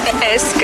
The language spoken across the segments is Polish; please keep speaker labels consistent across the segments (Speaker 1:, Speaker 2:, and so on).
Speaker 1: SK.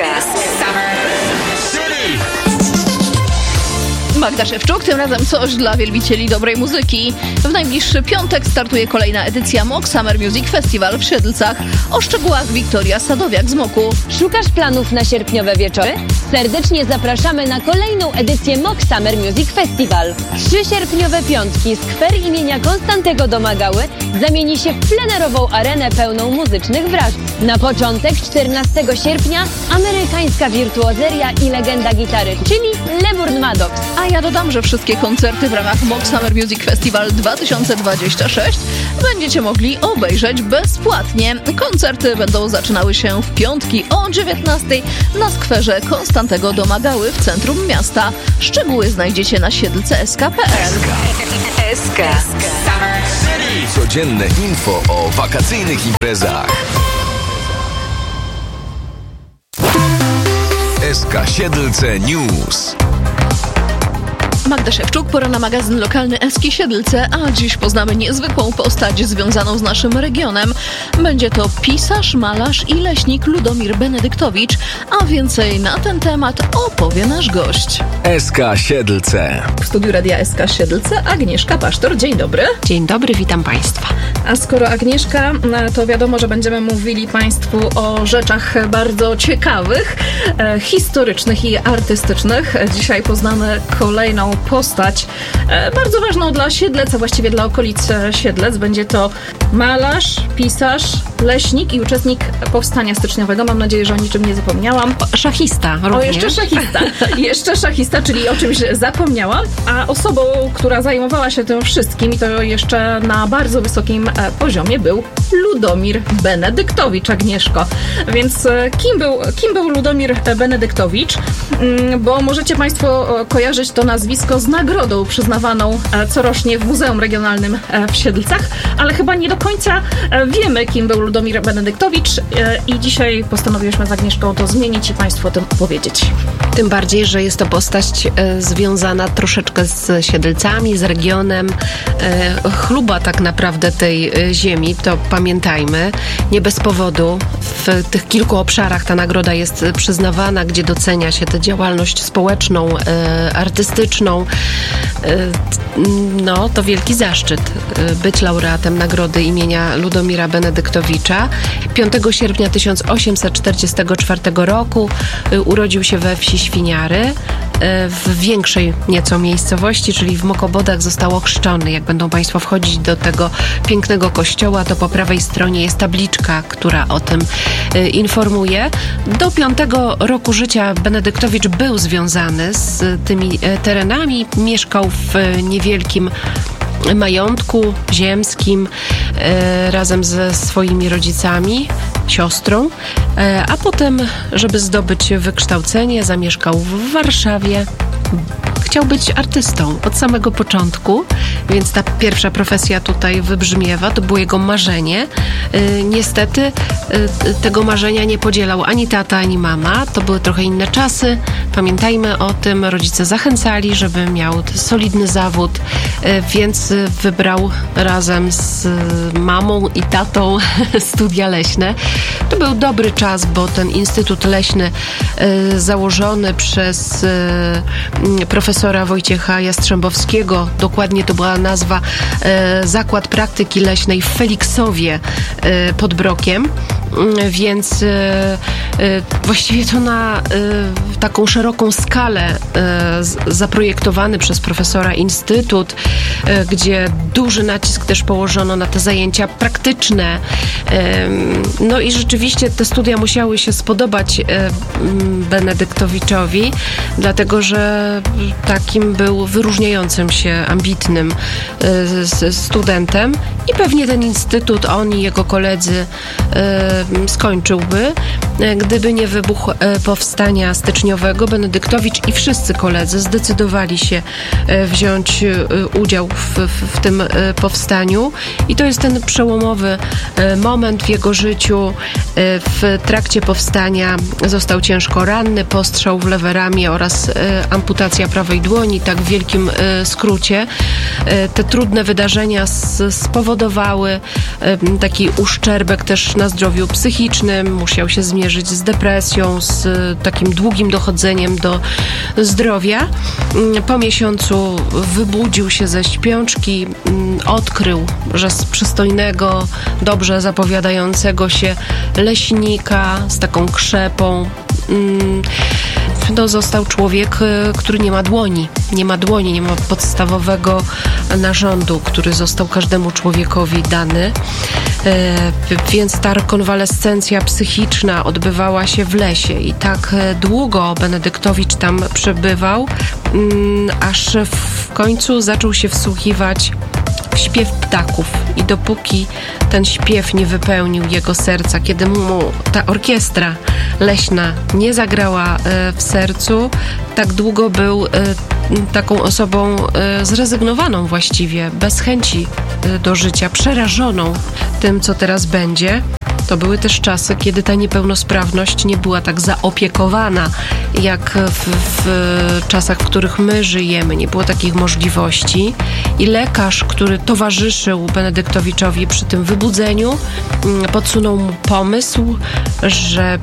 Speaker 2: Magda Szewczuk, tym razem coś dla wielbicieli dobrej muzyki. W najbliższy piątek startuje kolejna edycja MOK Summer Music Festival w Siedlcach. O szczegółach Wiktoria Sadowiak z MOK-u.
Speaker 3: Szukasz planów na sierpniowe wieczory? Serdecznie zapraszamy na kolejną edycję MOK Summer Music Festival. 3 sierpniowe piątki skwer imienia Konstantego Domagały zamieni się w plenerową arenę pełną muzycznych wrażeń. Na początek 14 sierpnia amerykańska wirtuozeria i legenda gitary, czyli LeBourne Maddox.
Speaker 2: A ja dodam, że wszystkie koncerty w ramach MOK Summer Music Festival 2026 będziecie mogli obejrzeć bezpłatnie. Koncerty będą zaczynały się w piątki o 19:00 na skwerze Konstantego Domagały w centrum miasta. Szczegóły znajdziecie na siedlce.sk.pl.
Speaker 1: SK.
Speaker 4: Codzienne info o wakacyjnych imprezach. SK Siedlce News.
Speaker 2: Magda Szewczuk, pora na magazyn lokalny Eski Siedlce, a dziś poznamy niezwykłą postać związaną z naszym regionem. Będzie to pisarz, malarz i leśnik Ludomir Benedyktowicz, a więcej na ten temat opowie nasz gość.
Speaker 4: SK Siedlce.
Speaker 2: W studiu Radia SK Siedlce Agnieszka Pasztor. Dzień dobry.
Speaker 5: Dzień dobry, witam Państwa.
Speaker 2: A skoro Agnieszka, to wiadomo, że będziemy mówili Państwu o rzeczach bardzo ciekawych, historycznych i artystycznych. Dzisiaj poznamy kolejną postać bardzo ważną dla Siedlec, a właściwie dla okolic Siedlec. Będzie to malarz, pisarz, leśnik i uczestnik Powstania Styczniowego. Mam nadzieję, że o niczym nie zapomniałam.
Speaker 5: Szacista również.
Speaker 2: O, jeszcze szachista. Jeszcze szachista, czyli o czymś zapomniałam. A osobą, która zajmowała się tym wszystkim i to jeszcze na bardzo wysokim poziomie był Ludomir Benedyktowicz, Agnieszko. Więc kim był Ludomir Benedyktowicz? Bo możecie Państwo kojarzyć to nazwisko z nagrodą przyznawaną corocznie w Muzeum Regionalnym w Siedlcach, ale chyba nie do końca wiemy, kim był Ludomir Benedyktowicz i dzisiaj postanowiłyśmy z Agnieszką to zmienić i Państwu o tym opowiedzieć.
Speaker 5: Tym bardziej, że jest to postać związana troszeczkę z Siedlcami, z regionem, chluba tak naprawdę tej ziemi, to pamiętajmy. Nie bez powodu w tych kilku obszarach ta nagroda jest przyznawana, gdzie docenia się tę działalność społeczną, artystyczną. No, to wielki zaszczyt być laureatem nagrody imienia Ludomira Benedyktowicza. 5 sierpnia 1844 roku urodził się we wsi Świniary, w większej nieco miejscowości, czyli w Mokobodach został ochrzczony. Jak będą Państwo wchodzić do tego pięknego kościoła, to po prawej stronie jest tabliczka, która o tym informuje. Do 5 roku życia Benedyktowicz był związany z tymi terenami. Mieszkał w niewielkim majątku ziemskim razem ze swoimi rodzicami, siostrą, a potem, żeby zdobyć wykształcenie, zamieszkał w Warszawie. Chciał być artystą od samego początku, więc ta pierwsza profesja tutaj wybrzmiewa, to było jego marzenie. Niestety tego marzenia nie podzielał ani tata, ani mama. To były trochę inne czasy. Pamiętajmy o tym, rodzice zachęcali, żeby miał solidny zawód, więc wybrał razem z mamą i tatą studia leśne. To był dobry czas, bo ten Instytut Leśny założony przez profesora Wojciecha Jastrzębowskiego, dokładnie to była nazwa Zakład Praktyki Leśnej w Feliksowie pod Brokiem, więc właściwie to na taką szeroką skalę zaprojektowany przez profesora instytut, gdzie duży nacisk też położono na te zajęcia praktyczne. No i rzeczywiście te studia musiały się spodobać Benedyktowiczowi, dlatego że takim był wyróżniającym się, ambitnym studentem i pewnie ten instytut on i jego koledzy skończyłby, gdyby nie wybuch powstania styczniowego. Benedyktowicz i wszyscy koledzy zdecydowali się wziąć udział w tym powstaniu i to jest ten przełomowy moment w jego życiu. W trakcie powstania został ciężko ranny, postrzał w lewe ramię oraz amputacja prawej dłoni, tak w wielkim skrócie. Te trudne wydarzenia spowodowały taki uszczerbek też na zdrowiu psychicznym, musiał się zmierzyć z depresją, z takim długim dochodzeniem do zdrowia. Po miesiącu wybudził się ze śpiączki, odkrył, że z przystojnego, dobrze zapowiadającego się leśnika z taką krzepą został człowiek, który nie ma dłoni, nie ma podstawowego narządu, który został każdemu człowiekowi dany. Więc ta rekonwalescencja psychiczna odbywała się w lesie i tak długo Benedyktowicz tam przebywał, aż w końcu zaczął się wsłuchiwać w śpiew ptaków i dopóki ten śpiew nie wypełnił jego serca, kiedy mu ta orkiestra leśna nie zagrała w sercu, tak długo był taką osobą zrezygnowaną właściwie, bez chęci do życia, przerażoną tym, co teraz będzie. To były też czasy, kiedy ta niepełnosprawność nie była tak zaopiekowana, jak w czasach, w których my żyjemy. Nie było takich możliwości. I lekarz, który towarzyszył Benedyktowiczowi przy tym wybudzeniu, podsunął mu pomysł, że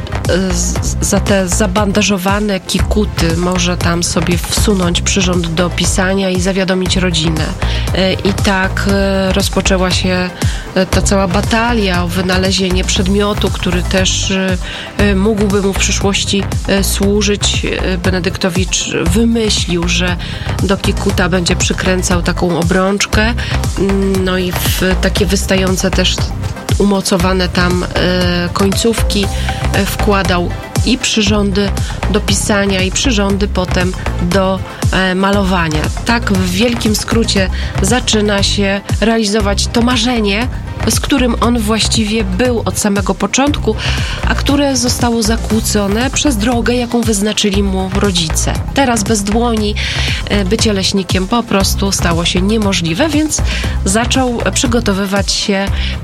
Speaker 5: za te zabandażowane kikuty może tam sobie wsunąć przyrząd do pisania i zawiadomić rodzinę. I tak rozpoczęła się ta cała batalia o wynalezienie przedmiotu, który też mógłby mu w przyszłości służyć. Benedyktowicz wymyślił, że do kikuta będzie przykręcał taką obrączkę, no i w takie wystające też umocowane tam końcówki wkładał i przyrządy do pisania, i przyrządy potem do malowania. Tak w wielkim skrócie zaczyna się realizować to marzenie, z którym on właściwie był od samego początku, a które zostało zakłócone przez drogę, jaką wyznaczyli mu rodzice. Teraz bez dłoni bycie leśnikiem po prostu stało się niemożliwe, więc zaczął przygotowywać się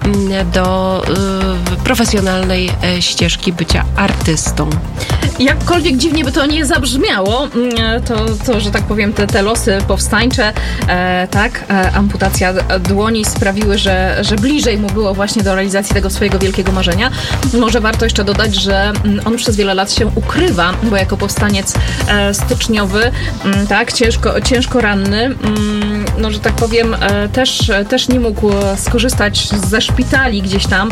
Speaker 5: do profesjonalnej ścieżki bycia artystą.
Speaker 2: Jakkolwiek dziwnie by to nie zabrzmiało, to że tak powiem, te losy powstańcze, amputacja dłoni sprawiły, że bliżej mu było właśnie do realizacji tego swojego wielkiego marzenia. Może warto jeszcze dodać, że on przez wiele lat się ukrywa, bo jako powstaniec styczniowy, ciężko ranny, że tak powiem, też nie mógł skorzystać ze szpitali gdzieś tam,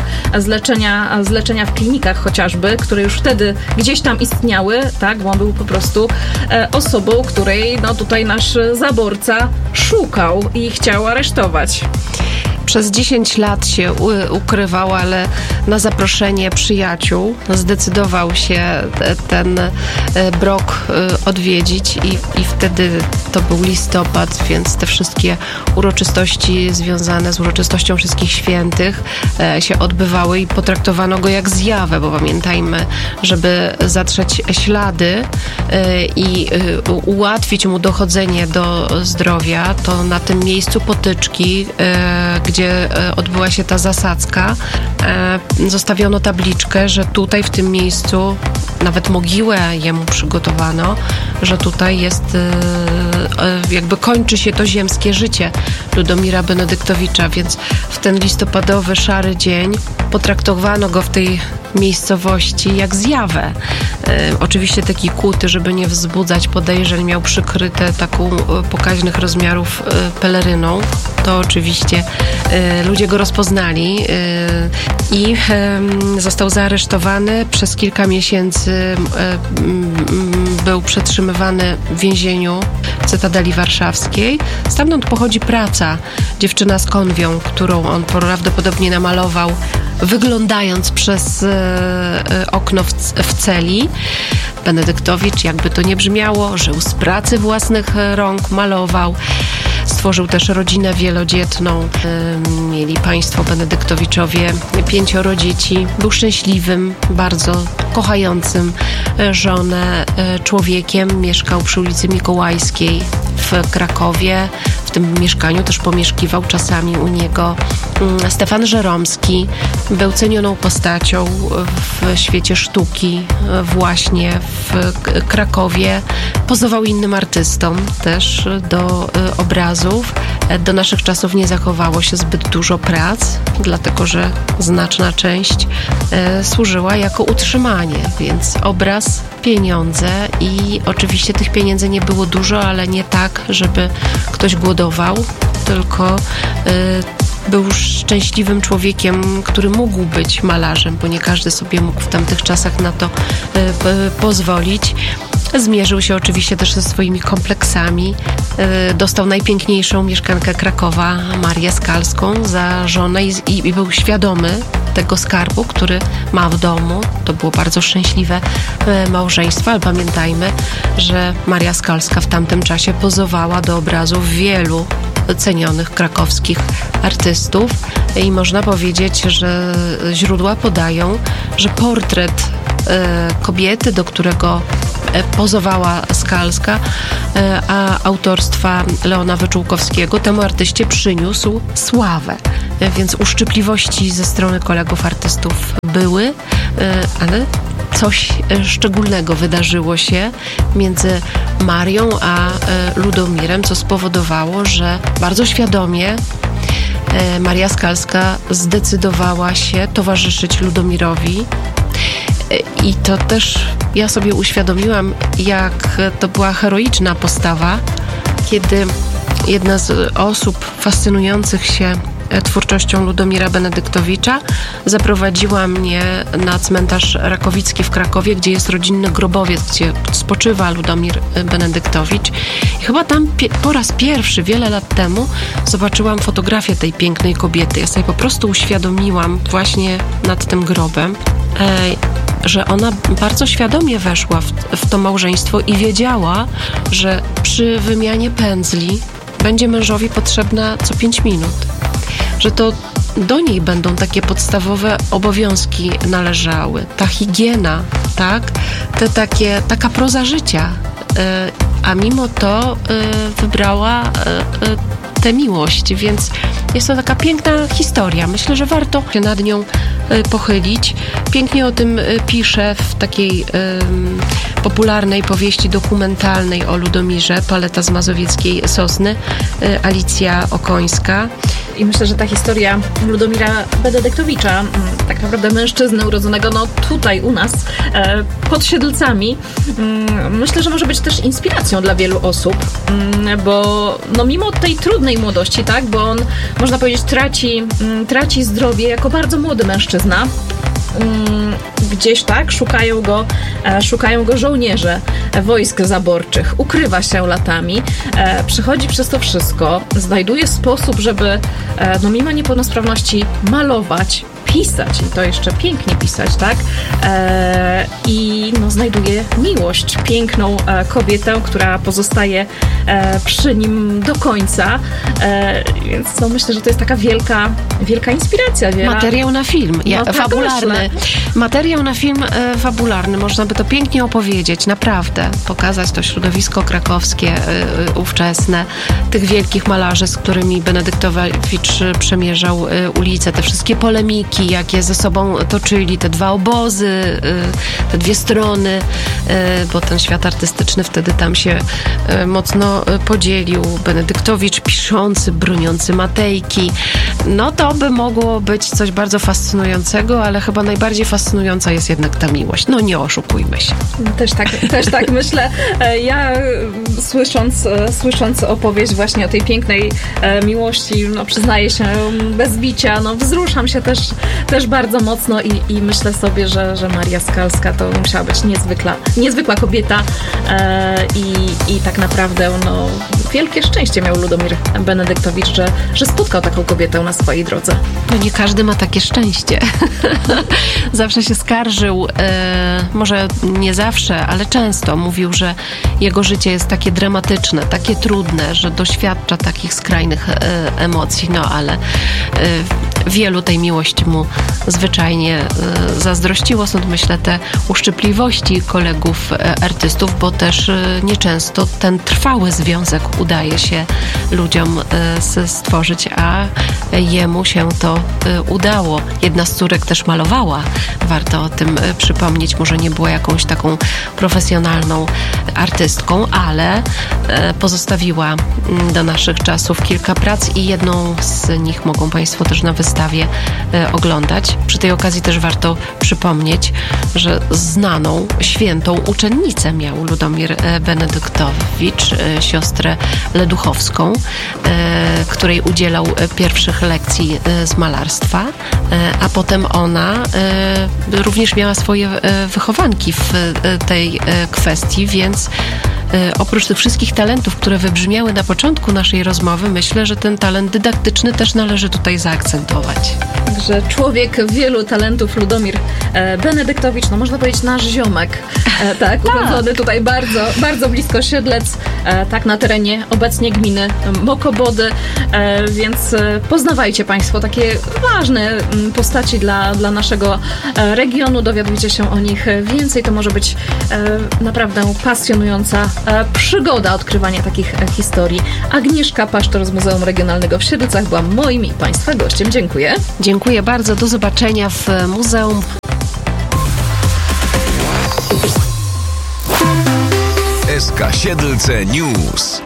Speaker 2: z leczenia w klinikach chociażby, które już wtedy gdzieś tam istniały, tak, bo on był po prostu osobą, której tutaj nasz zaborca szukał i chciał aresztować.
Speaker 5: Przez 10 lat się ukrywał, ale na zaproszenie przyjaciół zdecydował się ten brok odwiedzić i wtedy to był listopad, więc te wszystkie uroczystości związane z uroczystością Wszystkich Świętych się odbywały i potraktowano go jak zjawę, bo pamiętajmy, żeby zatrzeć ślady i ułatwić mu dochodzenie do zdrowia, to na tym miejscu potyczki, gdzie odbyła się ta zasadzka, zostawiono tabliczkę, że tutaj w tym miejscu nawet mogiłę jemu przygotowano, że tutaj jest jakby kończy się to ziemskie życie Ludomira Benedyktowicza, więc w ten listopadowy, szary dzień potraktowano go w tej miejscowości jak zjawę. Oczywiście te kikuty, żeby nie wzbudzać podejrzeń, miał przykryte taką pokaźnych rozmiarów peleryną. To oczywiście ludzie go rozpoznali i został zaaresztowany. Przez kilka miesięcy był przetrzymywany w więzieniu w Cytadeli Warszawskiej. Stamtąd pochodzi praca Dziewczyna z konwią, którą on prawdopodobnie namalował, wyglądając przez okno w celi. Benedyktowicz, jakby to nie brzmiało, żył z pracy własnych rąk, malował. Stworzył też rodzinę wielodzietną. Mieli państwo Benedyktowiczowie 5 dzieci. Był szczęśliwym, bardzo kochającym żonę człowiekiem. Mieszkał przy ulicy Mikołajskiej w Krakowie. W tym mieszkaniu też pomieszkiwał czasami u niego Stefan Żeromski. Był cenioną postacią w świecie sztuki właśnie w Krakowie. Pozował innym artystom też do obrazów Do naszych czasów nie zachowało się zbyt dużo prac, dlatego że znaczna część służyła jako utrzymanie, więc obraz, pieniądze i oczywiście tych pieniędzy nie było dużo, ale nie tak, żeby ktoś głodował, tylko był szczęśliwym człowiekiem, który mógł być malarzem, bo nie każdy sobie mógł w tamtych czasach na to pozwolić. Zmierzył się oczywiście też ze swoimi kompleksami. Dostał najpiękniejszą mieszkankę Krakowa, Marię Skalską, za żonę i był świadomy tego skarbu, który ma w domu. To było bardzo szczęśliwe małżeństwo, ale pamiętajmy, że Maria Skalska w tamtym czasie pozowała do obrazów wielu cenionych krakowskich artystów i można powiedzieć, że źródła podają, że portret kobiety, do którego pozowała Skalska, a autorstwa Leona Wyczółkowskiego, temu artyście przyniósł sławę. Więc uszczypliwości ze strony kolegów artystów były, ale coś szczególnego wydarzyło się między Marią a Ludomirem, co spowodowało, że bardzo świadomie Maria Skalska zdecydowała się towarzyszyć Ludomirowi. I to też ja sobie uświadomiłam, jak to była heroiczna postawa, kiedy jedna z osób fascynujących się twórczością Ludomira Benedyktowicza zaprowadziła mnie na cmentarz Rakowicki w Krakowie, gdzie jest rodzinny grobowiec, gdzie spoczywa Ludomir Benedyktowicz. I chyba tam po raz pierwszy, wiele lat temu, zobaczyłam fotografię tej pięknej kobiety. Ja sobie po prostu uświadomiłam właśnie nad tym grobem, że ona bardzo świadomie weszła w to małżeństwo i wiedziała, że przy wymianie pędzli będzie mężowi potrzebna co 5 minut. Że to do niej będą takie podstawowe obowiązki należały. Ta higiena, tak? Taka proza życia. A mimo to wybrała tę miłość, więc jest to taka piękna historia. Myślę, że warto się nad nią pochylić. Pięknie o tym pisze w takiej popularnej powieści dokumentalnej o Ludomirze, Paleta z mazowieckiej Sosny, Alicja Okońska.
Speaker 2: I myślę, że ta historia Ludomira Benedyktowicza, tak naprawdę mężczyzny urodzonego tutaj u nas, pod Siedlcami, myślę, że może być też inspiracją dla wielu osób, bo mimo tej trudnej młodości, tak, bo on, można powiedzieć, traci zdrowie jako bardzo młody mężczyzna. Gdzieś tak szukają go żołnierze wojsk zaborczych, ukrywa się latami, przechodzi przez to wszystko, znajduje sposób, żeby mimo niepełnosprawności malować, pisać, i to jeszcze pięknie pisać, tak? I znajduje miłość, piękną kobietę, która pozostaje przy nim do końca, więc myślę, że to jest taka wielka inspiracja.
Speaker 5: Materiał na film, fabularny. Materiał na film fabularny, można by to pięknie opowiedzieć, naprawdę. Pokazać to środowisko krakowskie, ówczesne, tych wielkich malarzy, z którymi Benedyktowicz przemierzał ulice, te wszystkie polemiki, jakie ze sobą toczyli, te dwa obozy, te dwie strony, bo ten świat artystyczny wtedy tam się mocno podzielił. Benedyktowicz piszący, broniący Matejki. To by mogło być coś bardzo fascynującego, ale chyba najbardziej fascynująca jest jednak ta miłość. Nie oszukujmy się.
Speaker 2: Też tak myślę. Ja słysząc opowieść właśnie o tej pięknej miłości, przyznaję się bez bicia, wzruszam się też bardzo mocno i myślę sobie, że Maria Skalska to musiała być niezwykła kobieta i tak naprawdę wielkie szczęście miał Ludomir Benedyktowicz, że spotkał taką kobietę na swojej drodze.
Speaker 5: Nie każdy ma takie szczęście. Zawsze się skarżył, może nie zawsze, ale często mówił, że jego życie jest takie dramatyczne, takie trudne, że doświadcza takich skrajnych emocji, ale wielu tej miłości mu zwyczajnie zazdrościło, stąd myślę te uszczypliwości kolegów artystów, bo też nieczęsto ten trwały związek udaje się ludziom stworzyć, a jemu się to udało. Jedna z córek też malowała. Warto o tym przypomnieć. Może nie była jakąś taką profesjonalną artystką, ale pozostawiła do naszych czasów kilka prac i jedną z nich mogą Państwo też na wystawie oglądać. Przy tej okazji też warto przypomnieć, że znaną, świętą uczennicę miał Ludomir Benedyktowicz, siostrę Leduchowską, której udzielał pierwszych lekcji z malarstwa, a potem ona również miała swoje wychowanki w tej kwestii, więc oprócz tych wszystkich talentów, które wybrzmiały na początku naszej rozmowy, myślę, że ten talent dydaktyczny też należy tutaj zaakcentować.
Speaker 2: Także człowiek wielu talentów, Ludomir Benedyktowicz, no można powiedzieć nasz ziomek, tak, urodzony tutaj bardzo, bardzo blisko Siedlec, tak na terenie obecnie gminy Mokobody, więc poznawajcie Państwo takie ważne postaci dla naszego regionu, dowiadujcie się o nich więcej, to może być naprawdę pasjonująca przygoda odkrywania takich historii. Agnieszka Pasztor z Muzeum Regionalnego w Siedlcach była moim i Państwa gościem. Dziękuję.
Speaker 5: Dziękuję bardzo. Do zobaczenia w muzeum.
Speaker 4: SK Siedlce News.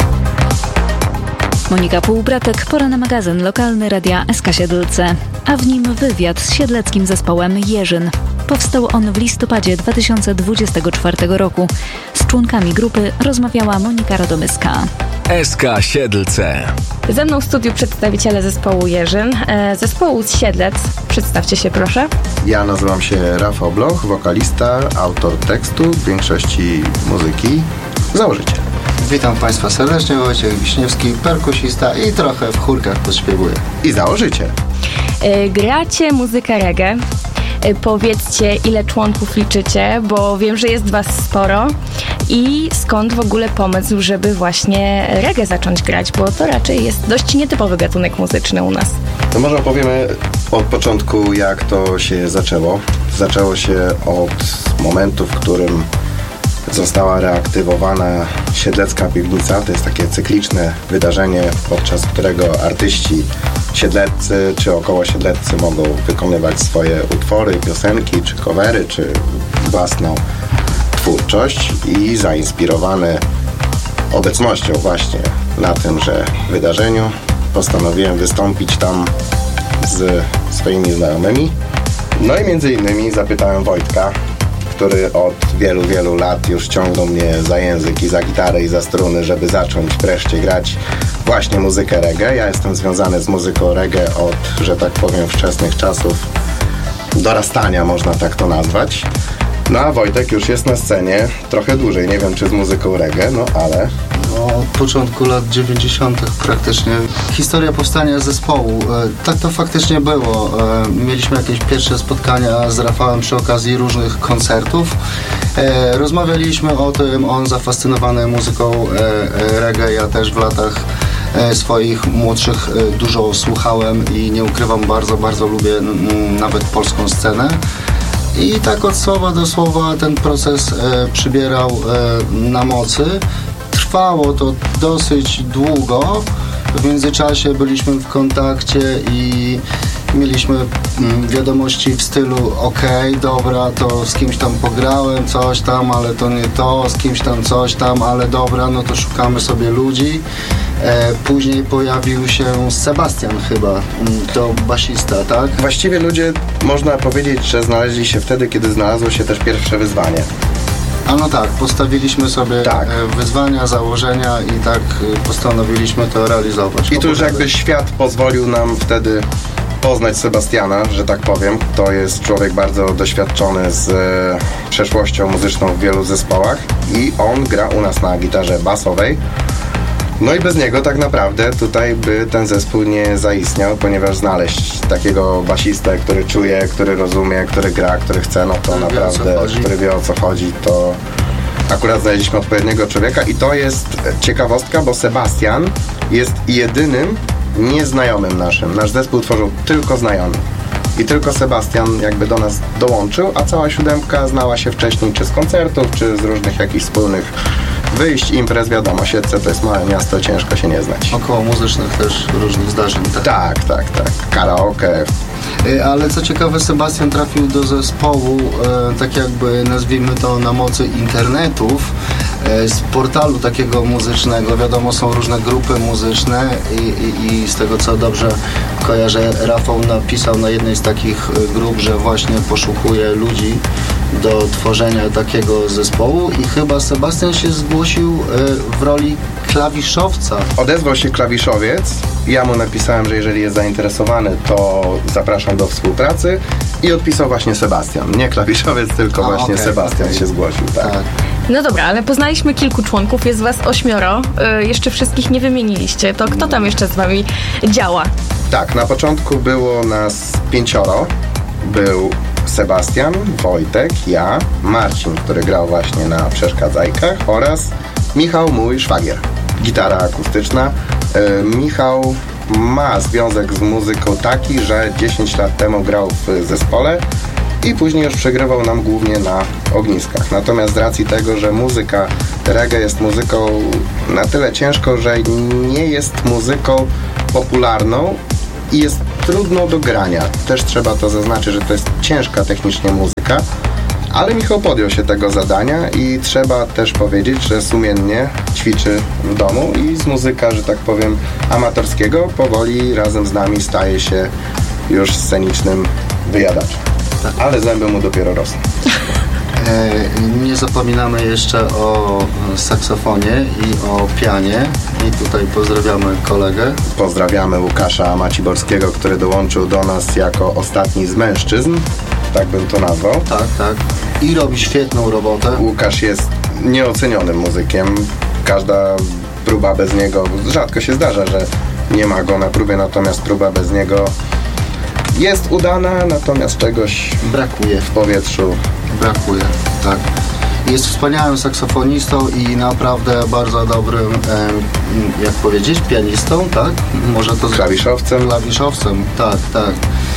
Speaker 1: Monika Półbratek, pora na magazyn lokalny Radia SK Siedlce, a w nim wywiad z siedleckim zespołem Jerzyn. Powstał on w listopadzie 2024 roku. Z członkami grupy rozmawiała Monika Radomyska.
Speaker 4: SK Siedlce.
Speaker 6: Ze mną w studiu przedstawiciele zespołu Jerzyn, zespołu z Siedlec. Przedstawcie się proszę.
Speaker 7: Ja nazywam się Rafał Bloch, wokalista, autor tekstu, w większości muzyki, założyciel.
Speaker 8: Witam Państwa serdecznie, Wojciech Wiśniewski, perkusista i trochę w chórkach podśpiewuję.
Speaker 7: I założyciel.
Speaker 6: Gracie muzykę reggae. Powiedzcie, ile członków liczycie, bo wiem, że jest Was sporo. I skąd w ogóle pomysł, żeby właśnie reggae zacząć grać, bo to raczej jest dość nietypowy gatunek muzyczny u nas.
Speaker 7: To może opowiemy od początku, jak to się zaczęło. Zaczęło się od momentu, w którym została reaktywowana Siedlecka Piwnica. To jest takie cykliczne wydarzenie, podczas którego artyści siedleccy czy około siedleccy mogą wykonywać swoje utwory, piosenki, czy covery, czy własną twórczość. I zainspirowany obecnością właśnie na tymże wydarzeniu postanowiłem wystąpić tam z swoimi znajomymi. No i między innymi zapytałem Wojtka, który od wielu, wielu lat już ciągnął mnie za język i za gitarę i za struny, żeby zacząć wreszcie grać właśnie muzykę reggae. Ja jestem związany z muzyką reggae od, że tak powiem, wczesnych czasów dorastania, można tak to nazwać. No a Wojtek już jest na scenie trochę dłużej, nie wiem czy z muzyką reggae, no ale...
Speaker 8: Od początku lat 90. praktycznie. Historia powstania zespołu. Tak to faktycznie było. Mieliśmy jakieś pierwsze spotkania z Rafałem przy okazji różnych koncertów. Rozmawialiśmy o tym, on zafascynowany muzyką reggae, ja też w latach swoich młodszych dużo słuchałem i nie ukrywam, bardzo, bardzo lubię nawet polską scenę. I tak od słowa do słowa ten proces przybierał na mocy. Trwało to dosyć długo. W międzyczasie byliśmy w kontakcie i mieliśmy wiadomości w stylu okej, dobra, to z kimś tam pograłem coś tam, ale to nie to, z kimś tam coś tam, ale dobra, no to szukamy sobie ludzi. Później pojawił się Sebastian chyba, to basista, tak?
Speaker 7: Właściwie ludzie, można powiedzieć, że znaleźli się wtedy, kiedy znalazło się też pierwsze wyzwanie.
Speaker 8: A no tak, postawiliśmy sobie wyzwania, założenia i tak postanowiliśmy to realizować.
Speaker 7: I tu już jakby świat pozwolił nam wtedy poznać Sebastiana, że tak powiem. To jest człowiek bardzo doświadczony z przeszłością muzyczną w wielu zespołach i on gra u nas na gitarze basowej. No i bez niego tak naprawdę tutaj by ten zespół nie zaistniał, ponieważ znaleźć takiego basistę, który czuje, który rozumie, który gra, który chce, no to naprawdę, który wie o co chodzi, to akurat znaleźliśmy odpowiedniego człowieka i to jest ciekawostka, bo Sebastian jest jedynym nieznajomym naszym. Nasz zespół tworzył tylko znajomy. I tylko Sebastian jakby do nas dołączył, a cała siódemka znała się wcześniej czy z koncertów, czy z różnych jakichś wspólnych wyjść, imprez, wiadomo, Siedlce to jest małe miasto, ciężko się nie znać.
Speaker 8: Około muzycznych też różnych zdarzeń.
Speaker 7: Tak. Karaoke.
Speaker 8: Ale co ciekawe, Sebastian trafił do zespołu, tak jakby nazwijmy to na mocy internetów, z portalu takiego muzycznego. Wiadomo, są różne grupy muzyczne i z tego co dobrze kojarzę, Rafał napisał na jednej z takich grup, że właśnie poszukuje ludzi do tworzenia takiego zespołu i chyba Sebastian się zgłosił w roli klawiszowca.
Speaker 7: Odezwał się klawiszowiec, ja mu napisałem, że jeżeli jest zainteresowany, to zapraszam do współpracy i odpisał właśnie Sebastian. Nie klawiszowiec, tylko właśnie Sebastian się zgłosił. Tak.
Speaker 6: No dobra, ale poznaliśmy kilku członków, jest was 8, jeszcze wszystkich nie wymieniliście. To kto tam jeszcze z wami działa?
Speaker 7: Tak, na początku było nas 5. Był Sebastian, Wojtek, ja, Marcin, który grał właśnie na przeszkadzajkach oraz Michał, mój szwagier. Gitara akustyczna. Michał ma związek z muzyką taki, że 10 lat temu grał w zespole i później już przegrywał nam głównie na ogniskach. Natomiast z racji tego, że muzyka reggae jest muzyką na tyle ciężką, że nie jest muzyką popularną i jest trudną do grania. Też trzeba to zaznaczyć, że to jest ciężka technicznie muzyka, ale Michał podjął się tego zadania i trzeba też powiedzieć, że sumiennie ćwiczy w domu i z muzyka, że tak powiem, amatorskiego powoli razem z nami staje się już scenicznym wyjadaczem. Ale zęby mu dopiero rosną.
Speaker 8: Nie zapominamy jeszcze o saksofonie i o pianie. I tutaj pozdrawiamy kolegę.
Speaker 7: Pozdrawiamy Łukasza Maciborskiego, który dołączył do nas jako ostatni z mężczyzn. Tak bym to nazwał.
Speaker 8: Tak. I robi świetną robotę.
Speaker 7: Łukasz jest nieocenionym muzykiem. Każda próba bez niego, rzadko się zdarza, że nie ma go na próbie, natomiast próba bez niego jest udana, natomiast czegoś
Speaker 8: brakuje
Speaker 7: w powietrzu.
Speaker 8: Brakuje, tak. Jest wspaniałym saksofonistą i naprawdę bardzo dobrym, jak powiedzieć, pianistą, tak? Może to
Speaker 7: klawiszowcem.
Speaker 8: Klawiszowcem, tak.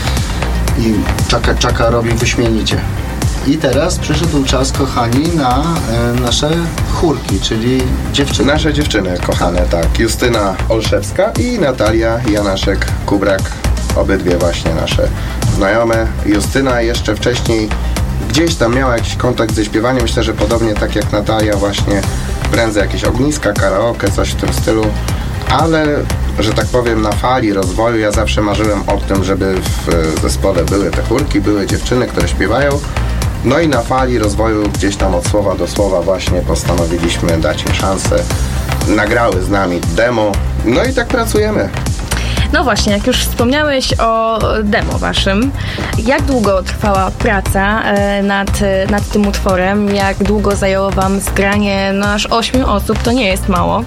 Speaker 8: I czaka robi wyśmienicie. I teraz przyszedł czas, kochani, na nasze chórki, czyli dziewczyny.
Speaker 7: Nasze dziewczyny kochane, tak. Justyna Olszewska i Natalia Janaszek-Kubrak. Obydwie właśnie nasze znajome. Justyna jeszcze wcześniej gdzieś tam miała jakiś kontakt ze śpiewaniem. Myślę, że podobnie tak jak Natalia właśnie prędzej jakieś ogniska, karaoke, coś w tym stylu. Ale, że tak powiem, na fali rozwoju ja zawsze marzyłem o tym, żeby w zespole były te chórki, były dziewczyny, które śpiewają. No i na fali rozwoju gdzieś tam od słowa do słowa właśnie postanowiliśmy dać im szansę. Nagrały z nami demo. No i tak pracujemy.
Speaker 6: No właśnie, jak już wspomniałeś o demo waszym, jak długo trwała praca nad tym utworem? Jak długo zajęło wam zgranie aż 8 osób? To nie jest mało.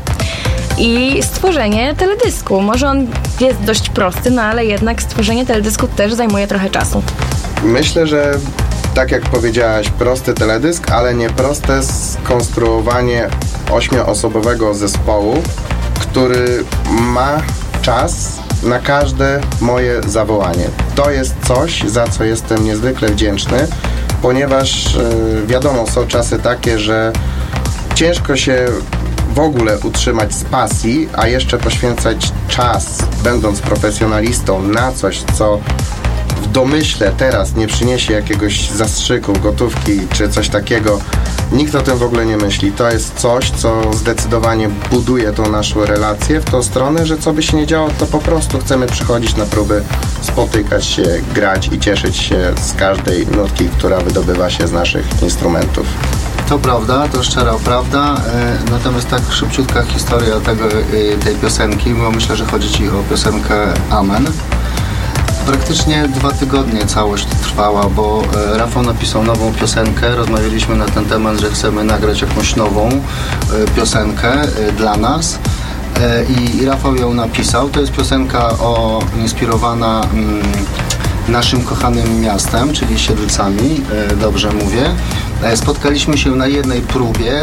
Speaker 6: I stworzenie teledysku. Może on jest dość prosty, no ale jednak stworzenie teledysku też zajmuje trochę czasu.
Speaker 7: Myślę, że tak jak powiedziałaś, prosty teledysk, ale nie proste skonstruowanie 8-osobowego zespołu, który ma czas na każde moje zawołanie. To jest coś, za co jestem niezwykle wdzięczny, ponieważ wiadomo, są czasy takie, że ciężko się w ogóle utrzymać z pasji, a jeszcze poświęcać czas, będąc profesjonalistą, na coś, co w domyśle teraz nie przyniesie jakiegoś zastrzyku, gotówki czy coś takiego. Nikt o tym w ogóle nie myśli. To jest coś, co zdecydowanie buduje tą naszą relację w tą stronę, że co by się nie działo, to po prostu chcemy przychodzić na próby, spotykać się, grać i cieszyć się z każdej nutki, która wydobywa się z naszych instrumentów.
Speaker 8: To prawda, to szczera prawda, natomiast tak szybciutka historia tej piosenki, bo myślę, że chodzi ci o piosenkę Amen. Praktycznie 2 tygodnie całość trwała, bo Rafał napisał nową piosenkę, rozmawialiśmy na ten temat, że chcemy nagrać jakąś nową piosenkę dla nas i Rafał ją napisał. To jest piosenka inspirowana naszym kochanym miastem, czyli Siedlcami, dobrze mówię. Spotkaliśmy się na jednej próbie,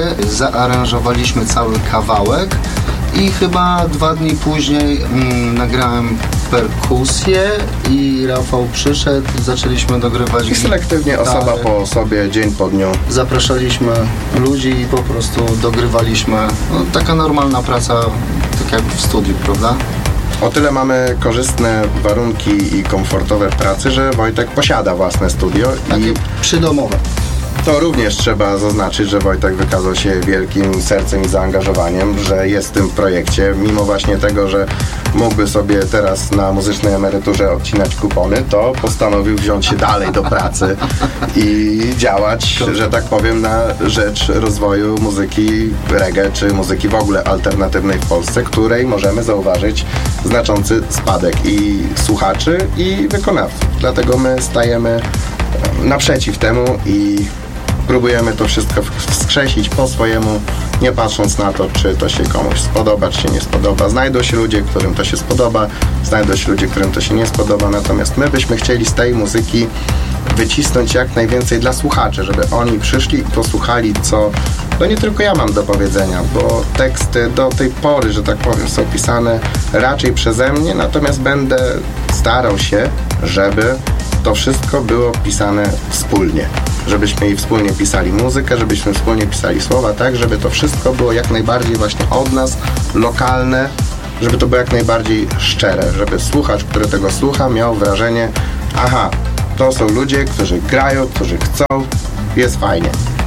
Speaker 8: zaaranżowaliśmy cały kawałek i chyba 2 dni później nagrałem perkusję i Rafał przyszedł, zaczęliśmy dogrywać.
Speaker 7: I selektywnie, osoba po osobie, dzień po dniu.
Speaker 8: Zapraszaliśmy ludzi i po prostu dogrywaliśmy. No, taka normalna praca, tak jak w studiu, prawda?
Speaker 7: O tyle mamy korzystne warunki i komfortowe pracy, że Wojtek posiada własne studio.
Speaker 8: Takie
Speaker 7: I
Speaker 8: przydomowe.
Speaker 7: to również trzeba zaznaczyć, że Wojtek wykazał się wielkim sercem i zaangażowaniem, że jest w tym projekcie. Mimo właśnie tego, że mógłby sobie teraz na muzycznej emeryturze odcinać kupony, to postanowił wziąć się dalej do pracy i działać, że tak powiem, na rzecz rozwoju muzyki reggae, czy muzyki w ogóle alternatywnej w Polsce, której możemy zauważyć znaczący spadek i słuchaczy, i wykonawców. Dlatego my stajemy naprzeciw temu i próbujemy to wszystko wskrzesić po swojemu, nie patrząc na to, czy to się komuś spodoba, czy się nie spodoba. Znajdą się ludzie, którym to się spodoba, znajdą się ludzie, którym to się nie spodoba, natomiast my byśmy chcieli z tej muzyki wycisnąć jak najwięcej dla słuchaczy, żeby oni przyszli i posłuchali, co no nie tylko ja mam do powiedzenia, bo teksty do tej pory, że tak powiem, są pisane raczej przeze mnie, natomiast będę starał się, żeby to wszystko było pisane wspólnie. Żebyśmy i wspólnie pisali muzykę, żebyśmy wspólnie pisali słowa, tak, żeby to wszystko było jak najbardziej właśnie od nas, lokalne, żeby to było jak najbardziej szczere, żeby słuchacz, który tego słucha, miał wrażenie, aha, to są ludzie, którzy grają, którzy chcą, jest fajnie.